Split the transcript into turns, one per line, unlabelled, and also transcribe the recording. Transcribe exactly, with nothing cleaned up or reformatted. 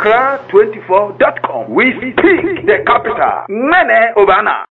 accra twenty-four dot com. We speak the capital. Nene Obana.